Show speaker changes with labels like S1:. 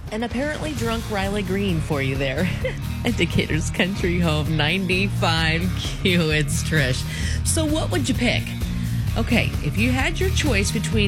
S1: An apparently drunk Riley Green for you there. Indicator's Country Home 95Q. It's Trish. So what would you pick? Okay, if you had your choice between